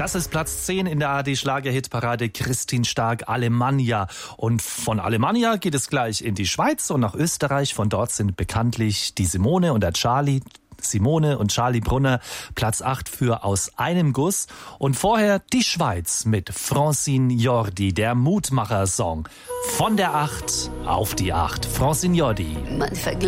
Das ist Platz 10 in der ARD-Schlager-Hitparade. Kristin Stark, Alemannia. Und von Alemannia geht es gleich in die Schweiz und nach Österreich. Von dort sind bekanntlich die Simone und der Charlie. Simone und Charlie Brunner, Platz 8 für Aus einem Guss. Und vorher die Schweiz mit Francine Jordi, der Mutmacher-Song. Von der 8 auf die 8. Francine Jordi.